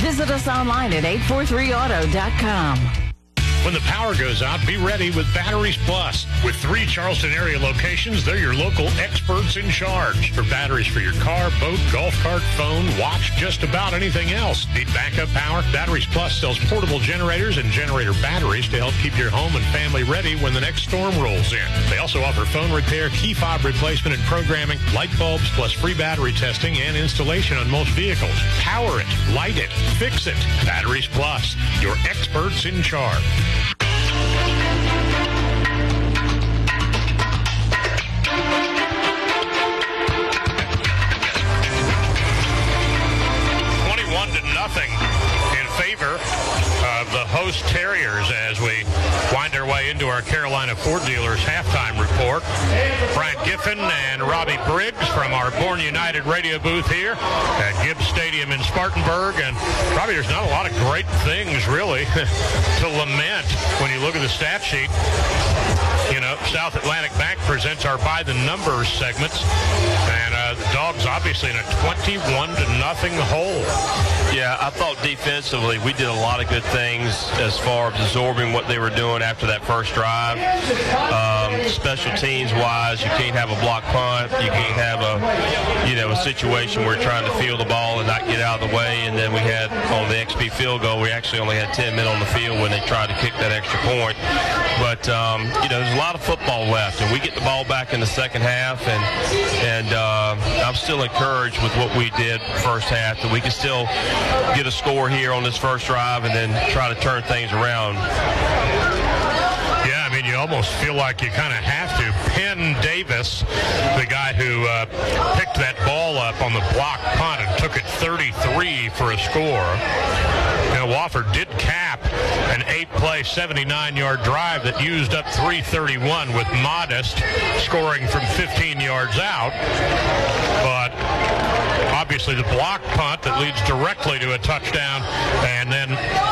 Visit us online at 843auto.com. When the power goes out, be ready with Batteries Plus. With 3 Charleston area locations, they're your local experts in charge. For batteries for your car, boat, golf cart, phone, watch, just about anything else. Need backup power? Batteries Plus sells portable generators and generator batteries to help keep your home and family ready when the next storm rolls in. They also offer phone repair, key fob replacement and programming, light bulbs, plus free battery testing and installation on most vehicles. Power it, light it, fix it. Batteries Plus, your experts in charge. Nothing in favor of the host Terriers as we wind our way into our Carolina Ford Dealers halftime report. Brian Giffen and Robbie Briggs from our Born United radio booth here at Gibbs Stadium in Spartanburg. And Robbie, there's not a lot of great things really to lament when you look at the stat sheet. You know, South Atlantic Bank presents our By the Numbers segments, and the Dogs obviously in a 21-0 hole. Yeah, I thought defensively we did a lot of good things as far as absorbing what they were doing after that first drive. Special teams-wise, you can't have a block punt. You can't have a situation where you're trying to field the ball and not get out of the way. And then we had on the XP field goal, we actually only had 10 men on the field when they tried to kick that extra point. But there's a lot of football left, and we get the ball back in the second half, and I'm still encouraged with what we did first half, that we can still get a score here on this first drive and then try to turn things around. Yeah, I mean, you almost feel like you kind of have to. Penn Davis, the guy who picked that ball up on the block punt and took it 33 for a score. Wofford did cap an 8-play, 79-yard drive that used up 331 with Modest scoring from 15 yards out. But obviously the block punt that leads directly to a touchdown, and then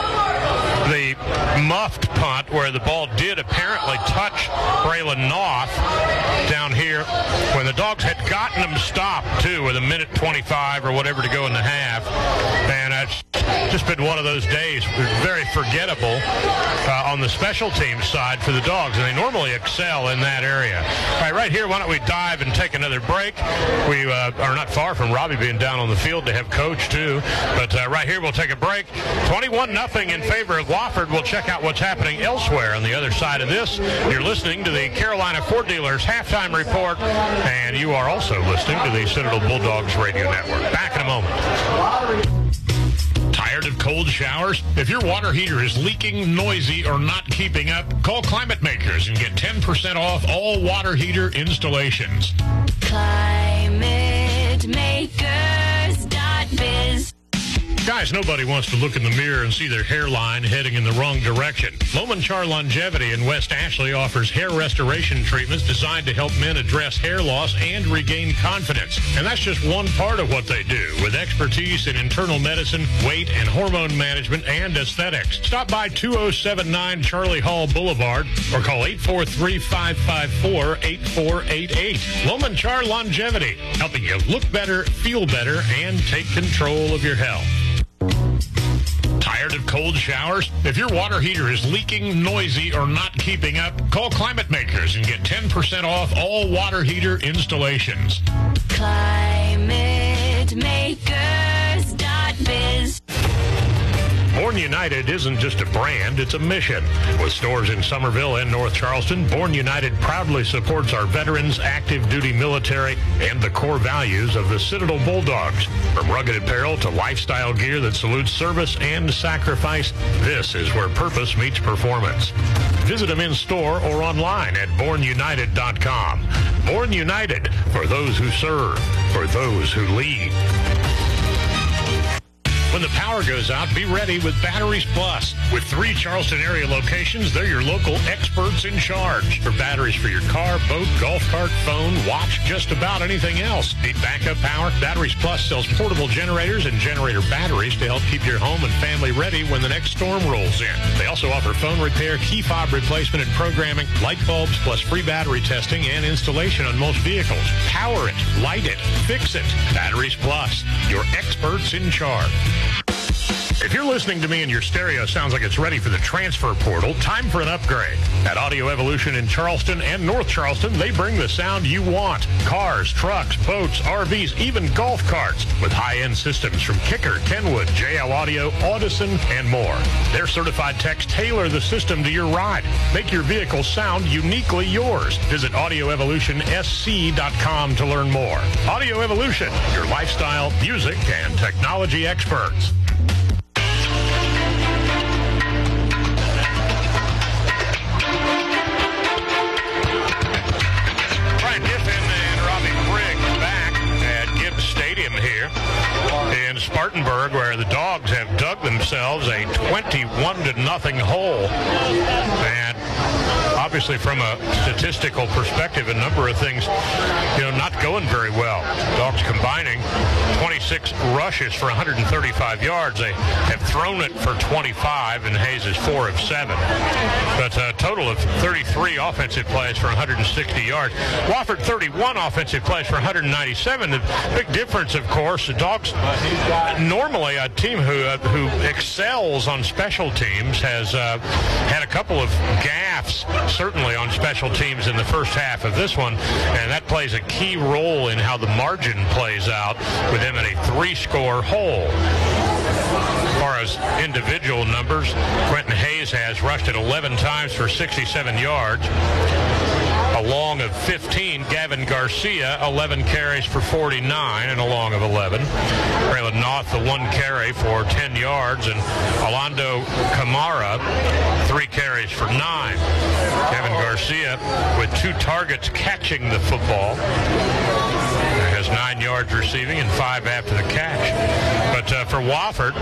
the muffed punt where the ball did apparently touch Braylon Noth down here when the Dogs had gotten him stopped, too, with 1:25 or whatever to go in the half. And it's just been one of those days, very forgettable on the special teams side for the Dogs, and they normally excel in that area. All right here, why don't we dive and take another break? We are not far from Robbie being down on the field to have coach, too. But right here, we'll take a break. 21-0 in favor of Wofford. We'll check out what's happening elsewhere on the other side of this. You're listening to the Carolina Ford Dealers halftime report, and you are also listening to the Citadel Bulldogs radio network. Back in a moment. Tired of cold showers? If your water heater is leaking, noisy, or not keeping up, call Climate Makers and get 10% off all water heater installations. ClimateMakers.biz. Guys, nobody wants to look in the mirror and see their hairline heading in the wrong direction. Loman-Char Longevity in West Ashley offers hair restoration treatments designed to help men address hair loss and regain confidence. And that's just one part of what they do, with expertise in internal medicine, weight and hormone management, and aesthetics. Stop by 2079 Charlie Hall Boulevard or call 843-554-8488. Loman-Char Longevity, helping you look better, feel better, and take control of your health. Tired of cold showers? If your water heater is leaking, noisy, or not keeping up, call Climate Makers and get 10% off all water heater installations. ClimateMakers.biz. Born United isn't just a brand, it's a mission. With stores in Somerville and North Charleston, Born United proudly supports our veterans, active duty military, and the core values of the Citadel Bulldogs. From rugged apparel to lifestyle gear that salutes service and sacrifice, this is where purpose meets performance. Visit them in store or online at bornunited.com. Born United, for those who serve, for those who lead. When the power goes out, be ready with Batteries Plus. With 3 Charleston area locations, they're your local experts in charge. For batteries for your car, boat, golf cart, phone, watch, just about anything else. Need backup power? Batteries Plus sells portable generators and generator batteries to help keep your home and family ready when the next storm rolls in. They also offer phone repair, key fob replacement and programming, light bulbs, plus free battery testing and installation on most vehicles. Power it, light it, fix it. Batteries Plus, your experts in charge. It's you're listening to me and your stereo sounds like it's ready for the transfer portal, time for an upgrade. At Audio Evolution in Charleston and North Charleston, they bring the sound you want. Cars, trucks, boats, RVs, even golf carts. With high-end systems from Kicker, Kenwood, JL Audio, Audison, and more. Their certified techs tailor the system to your ride. Make your vehicle sound uniquely yours. Visit AudioEvolutionSC.com to learn more. Audio Evolution, your lifestyle, music, and technology experts. Brian Giffen and Robbie Briggs back at Gibbs Stadium here in Spartanburg, where the Dogs have dug themselves a 21-0 hole. And obviously, from a statistical perspective, a number of things, not going very well. Dogs combining 26 rushes for 135 yards. They have thrown it for 25, and Hayes is 4 of 7. But a total of 33 offensive plays for 160 yards. Wofford 31 offensive plays for 197. The big difference, of course, the Dogs, normally a team who excels on special teams, has had a couple of gaffes, certainly on special teams in the first half of this one, and that plays a key role in how the margin plays out with them in a 3-score hole. As far as individual numbers, Quentin Hayes has rushed it 11 times for 67 yards. A long of 15. Gavin Garcia, 11 carries for 49 and a long of 11. Braylon Noth, the 1 carry for 10 yards. And Alando Camara, 3 carries for 9. Gavin Garcia with 2 targets catching the football. Has 9 yards receiving and 5 after the catch. But for Wofford,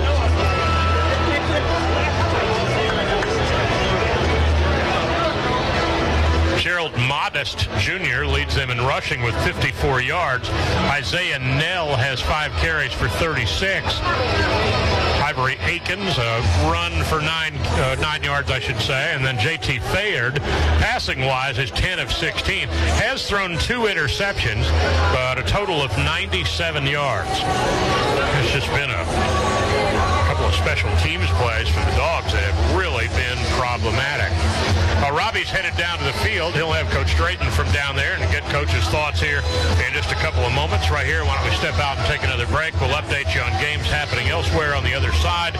Gerald Modest Jr. leads them in rushing with 54 yards. Isaiah Nell has 5 carries for 36. Ivory Akins, a run for 9 yards, I should say. And then J.T. Thayard, passing-wise, is 10 of 16. Has thrown 2 interceptions, but a total of 97 yards. It's just been a couple of special teams plays for the Dogs that have really been problematic. Robbie's headed down to the field. He'll have Coach Drayton from down there and get Coach's thoughts here in just a couple of moments. Right here, why don't we step out and take another break? We'll update you on games happening elsewhere on the other side.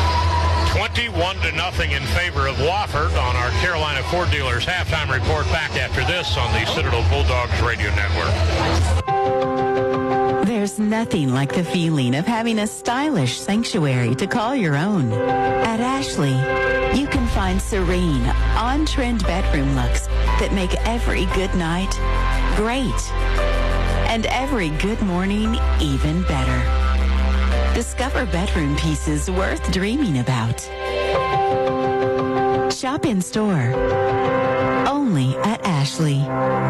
21-0 in favor of Wofford on our Carolina Ford Dealers halftime report. Back after this on the Citadel Bulldogs Radio Network. There's nothing like the feeling of having a stylish sanctuary to call your own. At Ashley, you can find serene, on-trend bedroom looks that make every good night great and every good morning even better. Discover bedroom pieces worth dreaming about. Shop in store. Only at Ashley.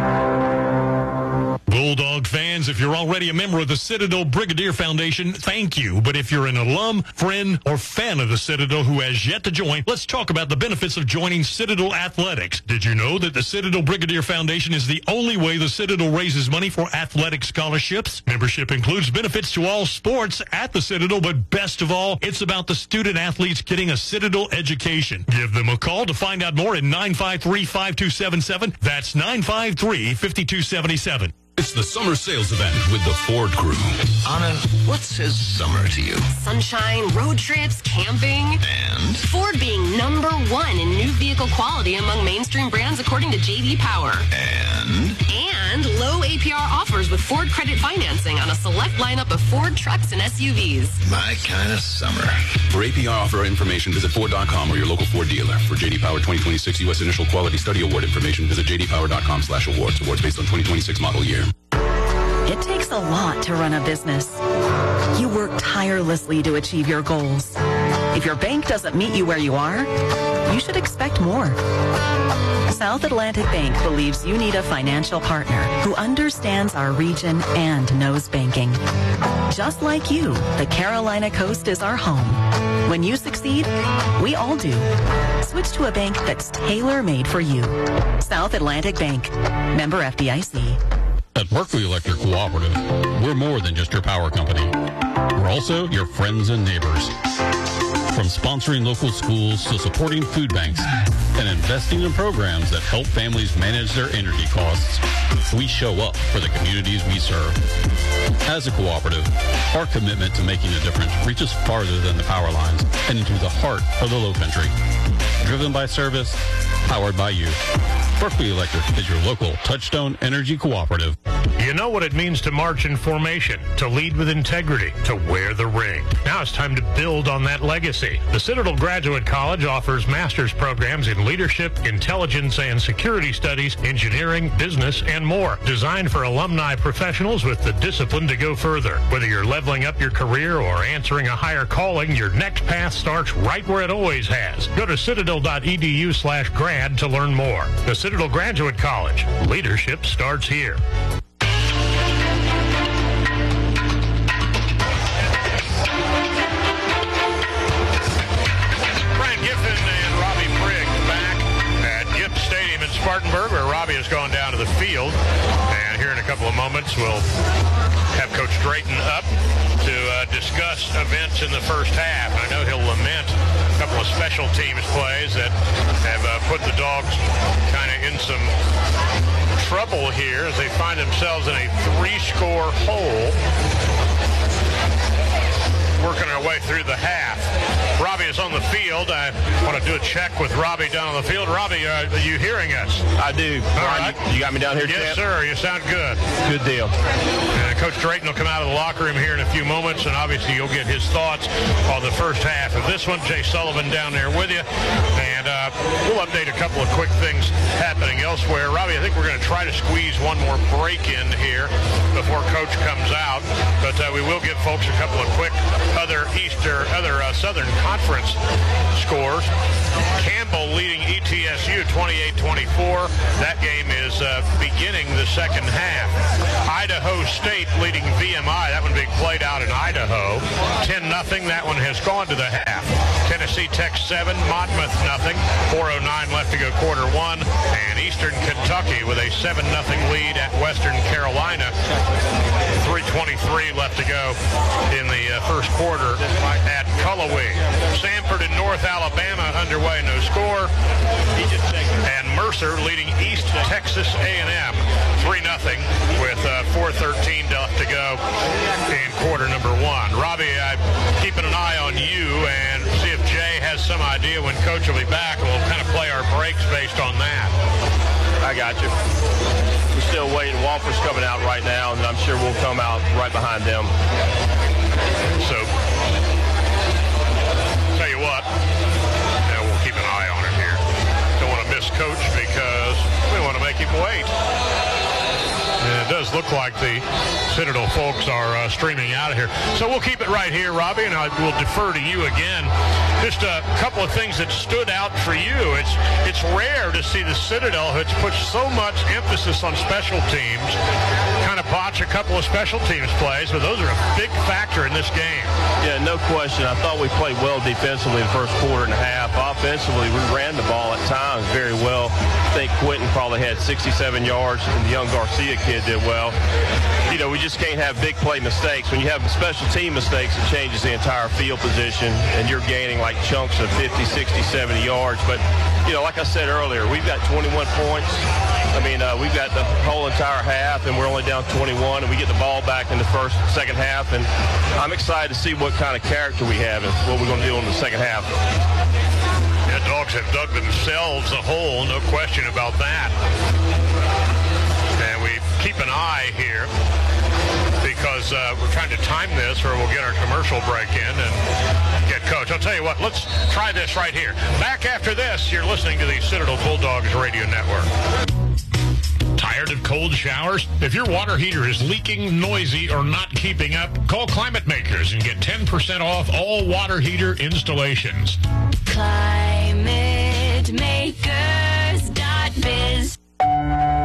Bulldog fans, if you're already a member of the Citadel Brigadier Foundation, thank you. But if you're an alum, friend, or fan of the Citadel who has yet to join, let's talk about the benefits of joining Citadel Athletics. Did you know that the Citadel Brigadier Foundation is the only way the Citadel raises money for athletic scholarships? Membership includes benefits to all sports at the Citadel, but best of all, it's about the student athletes getting a Citadel education. Give them a call to find out more at 953-5277. That's 953-5277. It's the summer sales event with the Ford crew. Anna, what says summer to you? Sunshine, road trips, camping. And? Ford being #1 in new vehicle quality among mainstream brands according to J.D. Power. And low APR offers with Ford credit financing on a select lineup of Ford trucks and SUVs. My kind of summer. For APR offer information, visit Ford.com or your local Ford dealer. For J.D. Power 2026 U.S. Initial Quality Study Award information, visit jdpower.com/awards. Awards based on 2026 model year. It takes a lot to run a business. You work tirelessly to achieve your goals. If your bank doesn't meet you where you are, you should expect more. South Atlantic Bank believes you need a financial partner who understands our region and knows banking. Just like you, the Carolina Coast is our home. When you succeed, we all do. Switch to a bank that's tailor-made for you. South Atlantic Bank. Member FDIC. At Berkeley Electric Cooperative, we're more than just your power company. We're also your friends and neighbors. From sponsoring local schools to supporting food banks and investing in programs that help families manage their energy costs, we show up for the communities we serve. As a cooperative, our commitment to making a difference reaches farther than the power lines and into the heart of the Low Country. Driven by service, powered by you. Berkeley Electric is your local Touchstone Energy Cooperative. You know what it means to march in formation, to lead with integrity, to wear the ring. Now it's time to build on that legacy. The Citadel Graduate College offers master's programs in leadership, intelligence and security studies, engineering, business, and more. Designed for alumni professionals with the discipline to go further. Whether you're leveling up your career or answering a higher calling, your next path starts right where it always has. Go to citadel.edu/grad to learn more. The Citadel Graduate College. Leadership starts here. Spartanburg, where Robbie has gone down to the field. And here in a couple of moments, we'll have Coach Drayton up to discuss events in the first half. I know he'll lament a couple of special teams plays that have put the Dogs kind of in some trouble here as they find themselves in a 3-score hole, working our way through the half. Robbie is on the field. I want to do a check with Robbie down on the field. Robbie, are you hearing us? I do. All right. You got me down here, Yes, champ? sir. You sound good. Good deal. And Coach Drayton will come out of the locker room here in a few moments, and obviously you'll get his thoughts on the first half of this one. Jay Sullivan down there with you. And we'll update a couple of quick things happening elsewhere. Robbie, I think we're going to try to squeeze one more break in here before Coach comes out. But we will give folks a couple of quick other Southern Conference scores. Campbell leading ETSU 28-24. That game is beginning the second half. Idaho State leading VMI. That one being played out in Idaho. 10-0. That one has gone to the half. Tennessee Tech 7, Monmouth 0. 4:09 left to go quarter one. And Eastern Kentucky with a 7-0 lead at Western Carolina. 3:23 left to go in the first quarter at Cullowhee. Sanford and North Alabama underway, no score. And Mercer leading East Texas A&M 3-0 with 4:13 left to go in quarter number one. Robbie, I'm keeping an eye on you and see if Jay has some idea when Coach will be back, and we'll kind of play our breaks based on that. I got you. We're still waiting. Wofford's coming out right now, and I'm sure we'll come out right behind them. So, tell you what, we'll keep an eye on him here. Don't want to miss Coach because we want to make him wait. And it does look like the Citadel folks are streaming out of here. So we'll keep it right here, Robbie, and I will defer to you again. Just a couple of things that stood out for you. It's rare to see the Citadel, who's put so much emphasis on special teams, kind of botch a couple of special teams plays, but those are a big factor in this game. Yeah, no question. I thought we played well defensively the first quarter and a half. Offensively, we ran the ball at times very well. I think Quentin probably had 67 yards, and the young Garcia kid did well. You know, we just can't have big play mistakes. When you have special team mistakes, it changes the entire field position, and you're gaining like chunks of 50, 60, 70 yards. But, you know, like I said earlier, we've got 21 points. I mean, we've got the whole entire half, and we're only down 21, and we get the ball back in the second half. And I'm excited to see what kind of character we have and what we're going to do in the second half. Yeah, Dogs have dug themselves a hole, no question about that. And we keep an eye here because we're trying to time this, or we'll get our commercial break in and get Coach. I'll tell you what, let's try this right here. Back after this, you're listening to the Citadel Bulldogs Radio Network. Tired of cold showers? If your water heater is leaking, noisy, or not keeping up, call Climate Makers and get 10% off all water heater installations. ClimateMakers.biz.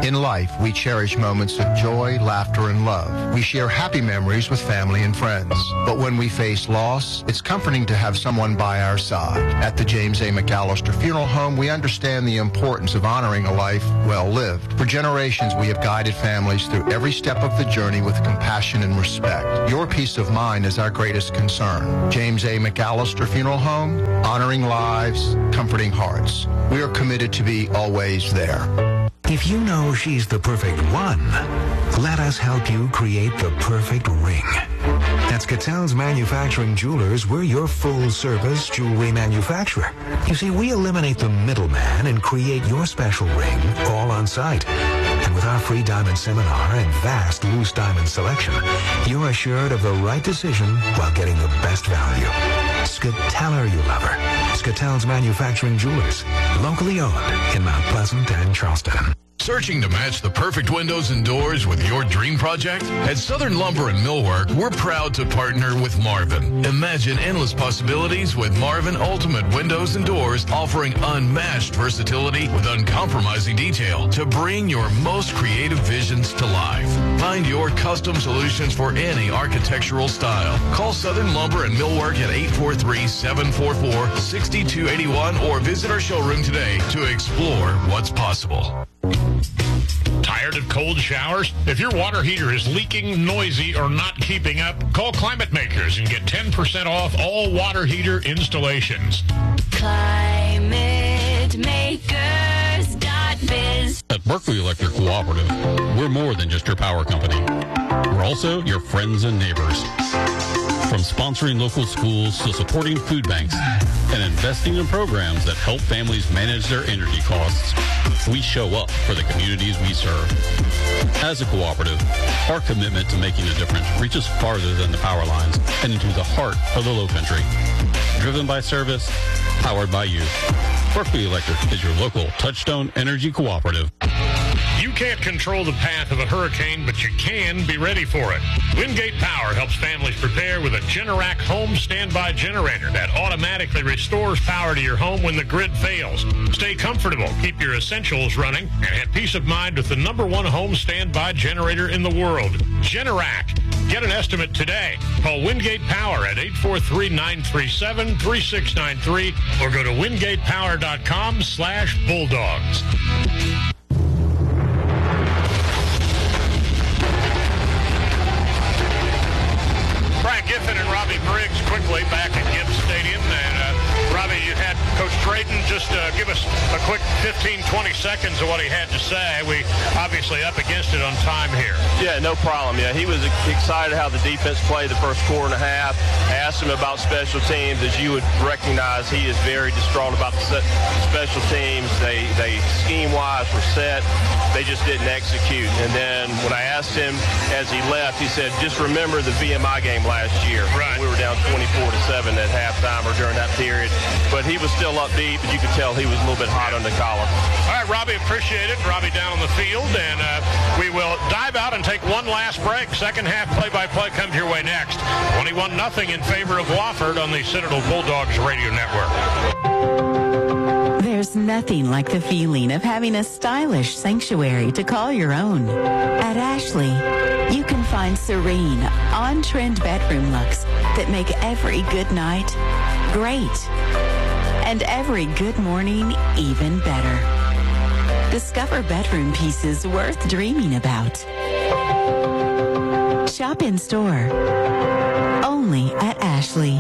In life, we cherish moments of joy, laughter, and love. We share happy memories with family and friends. But when we face loss, it's comforting to have someone by our side. At the James A. McAllister Funeral Home, we understand the importance of honoring a life well lived. For generations, we have guided families through every step of the journey with compassion and respect. Your peace of mind is our greatest concern. James A. McAllister Funeral Home, honoring lives, comforting hearts. We are committed to be always there. If you know she's the perfect one, let us help you create the perfect ring. At Scatel's Manufacturing Jewelers, we're your full-service jewelry manufacturer. You see, we eliminate the middleman and create your special ring all on site. And with our free diamond seminar and vast loose diamond selection, you're assured of the right decision while getting the best value. Scatel, you lover. Scatel's Manufacturing Jewelers, locally owned in Mount Pleasant and Charleston. Searching to match the perfect windows and doors with your dream project? At Southern Lumber and Millwork, we're proud to partner with Marvin. Imagine endless possibilities with Marvin Ultimate Windows and Doors, offering unmatched versatility with uncompromising detail to bring your most creative visions to life. Find your custom solutions for any architectural style. Call Southern Lumber and Millwork at 843-744-6281 or visit our showroom today to explore what's possible. Tired of cold showers? If your water heater is leaking, noisy, or not keeping up, call Climate Makers and get 10% off all water heater installations. ClimateMakers.biz. At Berkeley Electric Cooperative, we're more than just your power company. We're also your friends and neighbors. From sponsoring local schools to supporting food banks and investing in programs that help families manage their energy costs, we show up for the communities we serve. As a cooperative, our commitment to making a difference reaches farther than the power lines and into the heart of the Low Country. Driven by service, powered by you. Berkeley Electric is your local Touchstone Energy Cooperative. You can't control the path of a hurricane, but you can be ready for it. Wingate Power helps families prepare with a Generac home standby generator that automatically restores power to your home when the grid fails. Stay comfortable, keep your essentials running, and have peace of mind with the #1 home standby generator in the world, Generac. Get an estimate today. Call Wingate Power at 843-937-3693 or go to wingatepower.com/bulldogs. Brian Giffen and Robbie Briggs quickly back at Gibbs Stadium. And Robbie, you had Coach Drayton just give us a quick 15-20 seconds of what he had to say. We obviously up against it on time here. Yeah, no problem. Yeah, he was excited how the defense played the first quarter and a half. I asked him about special teams. As you would recognize, he is very distraught about the special teams. They scheme-wise were set. They just didn't execute. And then when I asked him as he left, he said, just remember the VMI game last year. Right. We were down 24-7 at halftime or during that period. But he was still upbeat, but you could tell he was a little bit hot on the collar. All right, Robbie, appreciate it. Robbie down on the field, and we will dive out and take one last break. Second half play-by-play comes your way next. 21-0 in favor of Wofford on the Citadel Bulldogs Radio Network. There's nothing like the feeling of having a stylish sanctuary to call your own. At Ashley, you can find serene, on-trend bedroom looks that make every good night great and every good morning even better. Discover bedroom pieces worth dreaming about. Shop in store. Only at Ashley.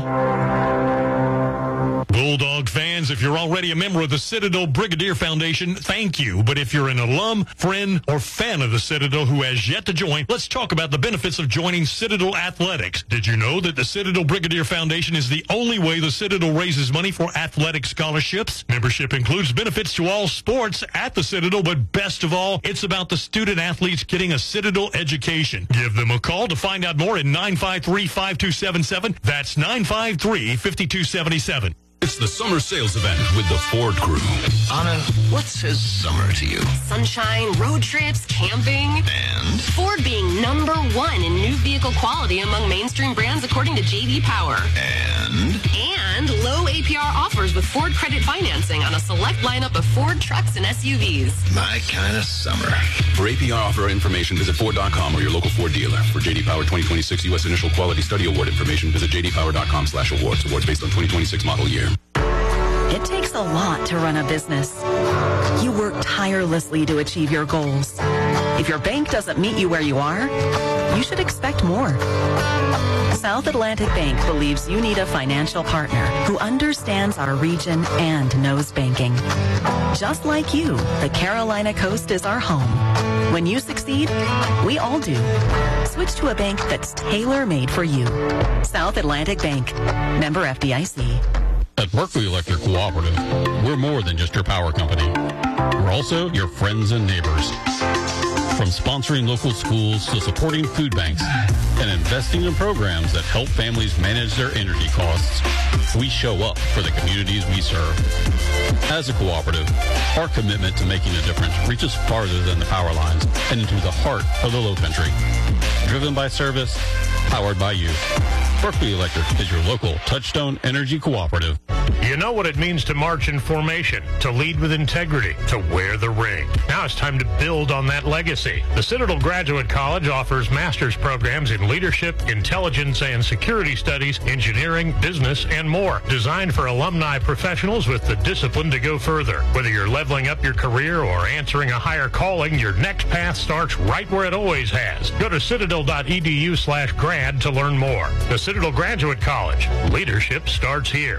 Bulldog fans, if you're already a member of the Citadel Brigadier Foundation, thank you. But if you're an alum, friend, or fan of the Citadel who has yet to join, let's talk about the benefits of joining Citadel Athletics. Did you know that the Citadel Brigadier Foundation is the only way the Citadel raises money for athletic scholarships? Membership includes benefits to all sports at the Citadel, but best of all, it's about the student athletes getting a Citadel education. Give them a call to find out more at 953-5277. That's 953-5277. It's the summer sales event with the Ford crew. Anna, what says summer to you? Sunshine, road trips, camping. And? Ford being #1 in new vehicle quality among mainstream brands according to J.D. Power. And low APR offers offers with Ford Credit Financing on a select lineup of Ford trucks and SUVs. My kind of summer. For APR offer information, visit Ford.com or your local Ford dealer. For J.D. Power 2026 U.S. Initial Quality Study Award information, visit jdpower.com/awards. Awards based on 2026 model year. It takes a lot to run a business. You work tirelessly to achieve your goals. If your bank doesn't meet you where you are, you should expect more. South Atlantic Bank believes you need a financial partner who understands our region and knows banking. Just like you, the Carolina Coast is our home. When you succeed, we all do. Switch to a bank that's tailor-made for you. South Atlantic Bank. Member FDIC. At Berkeley Electric Cooperative, we're more than just your power company. We're also your friends and neighbors. From sponsoring local schools to supporting food banks and investing in programs that help families manage their energy costs, we show up for the communities we serve. As a cooperative, our commitment to making a difference reaches farther than the power lines and into the heart of the Low Country. Driven by service, powered by you. Berkeley Electric is your local Touchstone Energy Cooperative. You know what it means to march in formation, to lead with integrity, to wear the ring. Now it's time to build on that legacy. The Citadel Graduate College offers master's programs in leadership, intelligence and security studies, engineering, business, and more. Designed for alumni professionals with the discipline to go further. Whether you're leveling up your career or answering a higher calling, your next path starts right where it always has. Go to citadel.edu/grad to learn more. The Citadel Graduate College. Leadership starts here.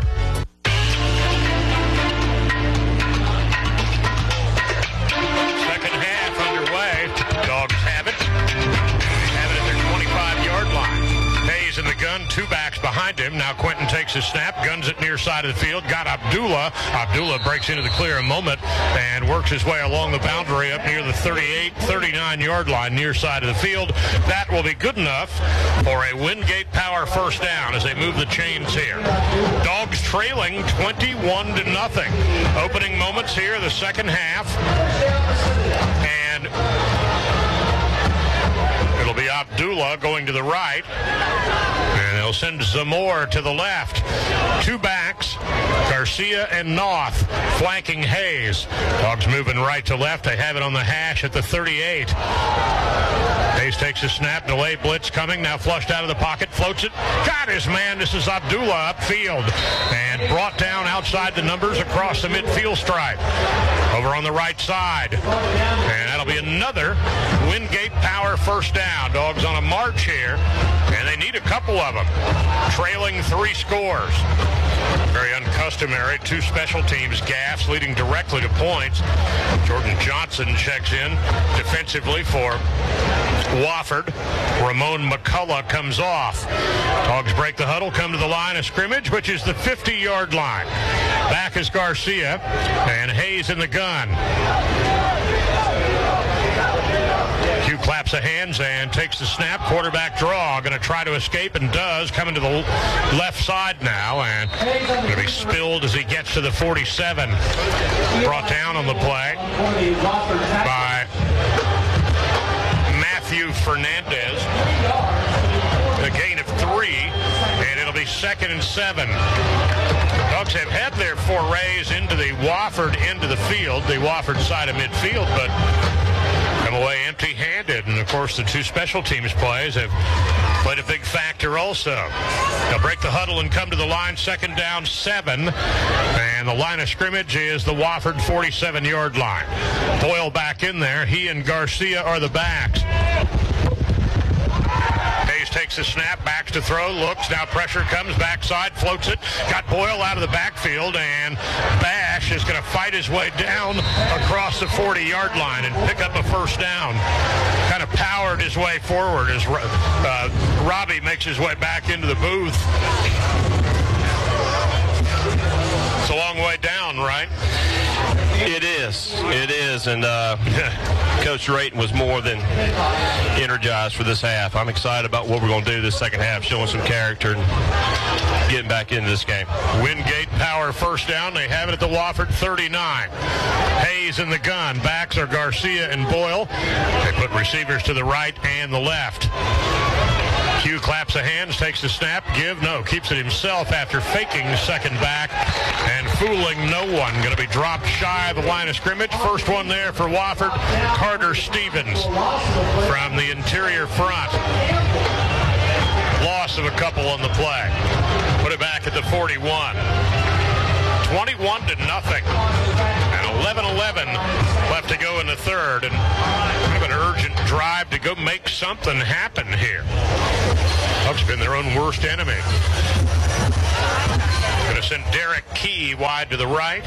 Second half underway. Dogs have it. Have it at their 25-yard line. Hayes in the gun, two backs behind him. Now Quentin takes his snap, guns it near side of the field. Got Abdullah. Abdullah breaks into the clear a moment and works his way along the boundary up near the 38, 39-yard line near side of the field. That will be good enough for a Wingate Power first down as they move the chains here. Dogs trailing 21-0. Opening moments here, the second half. And it'll be Abdullah going to the right. And they'll send Zamor to the left. Two backs, Garcia and Noth flanking Hayes. Dogs moving right to left. They have it on the hash at the 38. Hayes takes a snap, delay blitz coming, now flushed out of the pocket, floats it, got his man, this is Abdullah upfield, and brought down outside the numbers across the midfield stripe. Over on the right side, and that'll be another Wingate Power first down. Dogs on a march here, and they need a couple of them, trailing 3 scores. Very uncustomary, 2 special teams gaffes leading directly to points. Jordan Johnson checks in defensively for Wofford. Ramon McCullough comes off. Dogs break the huddle, come to the line of scrimmage, which is the 50-yard line. Back is Garcia, and Hayes in the gun. Hugh claps the hands and takes the snap. Quarterback draw. Going to try to escape and does. Coming to the left side now. And going to be spilled as he gets to the 47. Brought down on the play by Matthew Fernandez. A gain of 3. And it'll be 2nd and 7. Dogs have had their forays into the Wofford end of the field, the Wofford side of midfield, but come away empty-handed. And, of course, the 2 special teams plays have played a big factor also. They'll break the huddle and come to the line, 2nd down, 7. And the line of scrimmage is the Wofford 47-yard line. Boyle back in there. He and Garcia are the backs. Hayes takes the snap, backs to throw, looks, now pressure comes, backside, floats it, got Boyle out of the backfield, and Bash is going to fight his way down across the 40-yard line and pick up a first down. Kind of powered his way forward as Robbie makes his way back into the booth. It's a long way down, right? It is. It is. And Coach Rayton was more than energized for this half. I'm excited about what we're going to do this second half, showing some character and getting back into this game. Wingate Power first down. They have it at the Wofford 39. Hayes in the gun. Backs are Garcia and Boyle. They put receivers to the right and the left. Q claps the hands, takes the snap, keeps it himself after faking second back and fooling no one. Going to be dropped shy of the line of scrimmage. First one there for Wofford, Carter Stevens from the interior front. Loss of a couple on the play. Put it back at the 41. 21-0. And 11-11 left to go in the third. And kind of an urgent drive to go make something happen here. Bucks have been their own worst enemy. Going to send Derek Key wide to the right.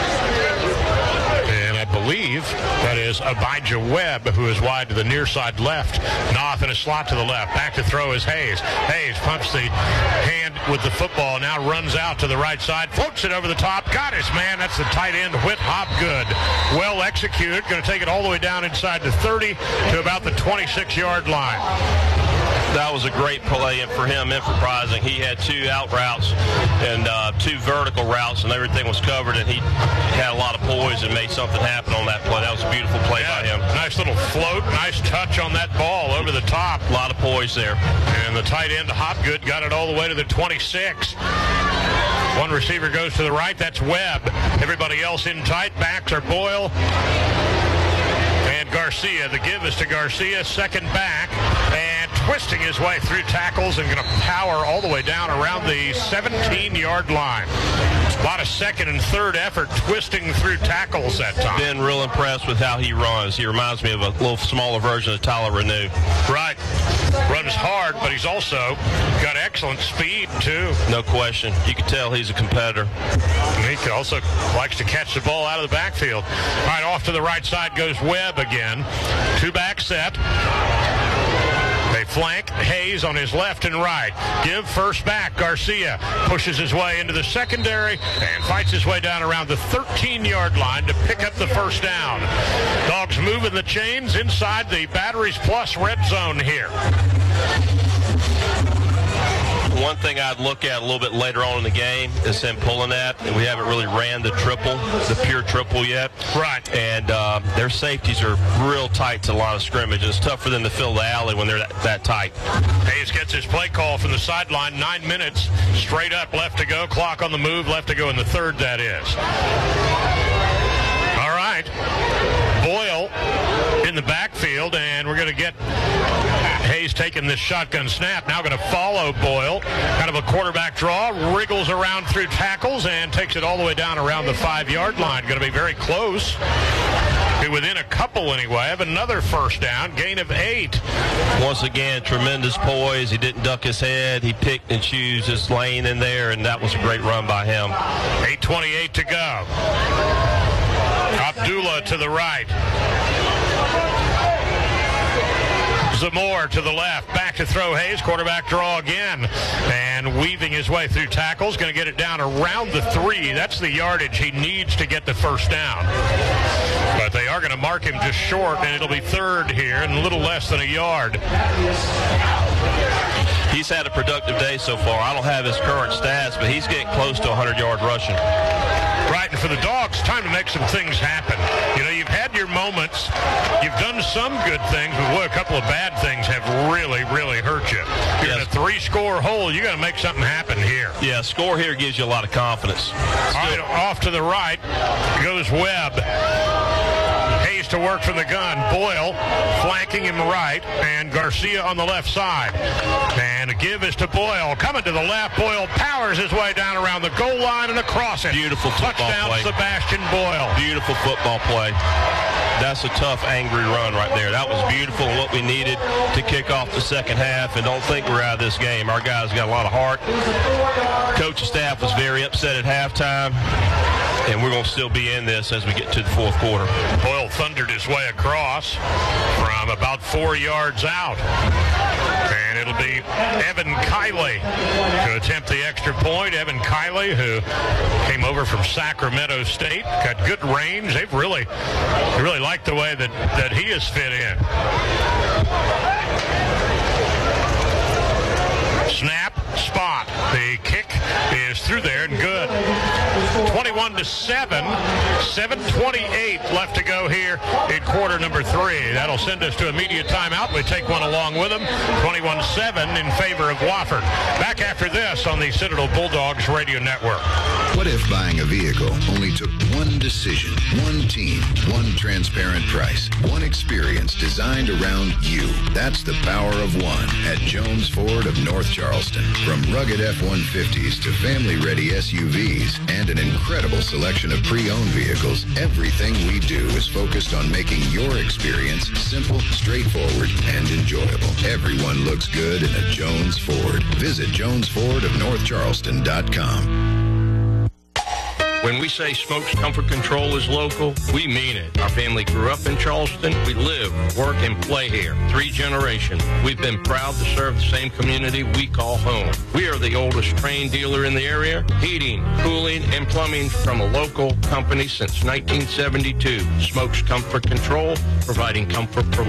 And I believe that is Abijah Webb, who is wide to the near side left. Knopf in a slot to the left. Back to throw is Hayes. Hayes pumps the hand with the football. Now runs out to the right side. Floats it over the top. Got his man. That's the tight end, Whit Hopgood. Well executed. Going to take it all the way down inside the 30 to about the 26-yard line. That was a great play for him, improvising. He had 2 out routes and 2 vertical routes, and everything was covered, and he had a lot of poise and made something happen on that play. That was a beautiful play by him. Nice little float, nice touch on that ball over the top. A lot of poise there. And the tight end, Hopgood, got it all the way to the 26. One receiver goes to the right. That's Webb. Everybody else in tight. Backs are Boyle and Garcia. The give is to Garcia, second back, and twisting his way through tackles and going to power all the way down around the 17-yard line. A lot of second and third effort twisting through tackles that time. Been real impressed with how he runs. He reminds me of a little smaller version of Tyler Renew. Right. Runs hard, but he's also got excellent speed, too. No question. You can tell he's a competitor. And he also likes to catch the ball out of the backfield. All right, off to the right side goes Webb again. 2-back set. They flank Hayes on his left and right. Give first back. Garcia pushes his way into the secondary and fights his way down around the 13-yard line to pick up the first down. Dogs moving the chains inside the Batteries Plus red zone here. One thing I'd look at a little bit later on in the game is him pulling that, and we haven't really ran the triple, the pure triple yet. Right. And their safeties are real tight to a lot of scrimmage. It's tough for them to fill the alley when they're that tight. Hayes gets his play call from the sideline. 9 minutes straight up left to go. Clock on the move, left to go in the third, that is. All right. Boyle in the backfield, and we're going to get Hayes taking this shotgun snap. Now going to follow Boyle. Kind of a quarterback draw. Wriggles around through tackles and takes it all the way down around the 5-yard line. Going to be very close. Be within a couple anyway. Have another first down. Gain of 8. Once again, tremendous poise. He didn't duck his head. He picked and chose his lane in there, and that was a great run by him. 8:28 to go. Abdullah to the right. Zamore to the left. Back to throw Hayes. Quarterback draw again. And weaving his way through tackles. Going to get it down around the 3. That's the yardage he needs to get the first down. But they are going to mark him just short, and it'll be third here and a little less than a yard. He's had a productive day so far. I don't have his current stats, but he's getting close to 100-yard rushing. Right, and for the Dogs, time to make some things happen. You know, you've had your moments. You've done some good things, but boy, a couple of bad things have really, really hurt you. You're in a 3-score hole. You got to make something happen here. Yeah, score here gives you a lot of confidence. All right, off to the right goes Webb. Hayes to work from the gun. Boyle flanking him right, and Garcia on the left side. And a give is to Boyle. Coming to the left, Boyle powers his way down around the goal line and across it. Beautiful football touchdown, play. Sebastian Boyle. Beautiful football play. That's a tough, angry run right there. That was beautiful, what we needed to kick off the second half. And don't think we're out of this game. Our guys got a lot of heart. Coaching staff was very upset at halftime. And we're going to still be in this as we get to the fourth quarter. Boyle thundered his way across from about 4 yards out. And it'll be Evan Kiley to attempt the extra point. Evan Kiley, who came over from Sacramento State, got good range. They really like the way that he has fit in. Snap, spot. The kick is through there and good. 21 21-7. 7:28 left to go here in quarter number 3. That'll send us to immediate timeout. We take one along with them. 21-7 in favor of Wofford. Back after this on the Citadel Bulldogs Radio Network. What if buying a vehicle only took one decision, one team, one transparent price, one experience designed around you? That's the power of one at Jones Ford of North Charleston. From rugged F-150s to family-ready SUVs and an incredible selection of pre-owned vehicles, everything we do is focused on making your experience simple, straightforward, and enjoyable. Everyone looks good in a Jones Ford. Visit JonesFordofNorthCharleston.com. When we say Smokes Comfort Control is local, we mean it. Our family grew up in Charleston. We live, work, and play here. 3 generations. We've been proud to serve the same community we call home. We are the oldest trained dealer in the area. Heating, cooling, and plumbing from a local company since 1972. Smokes Comfort Control, providing comfort for life.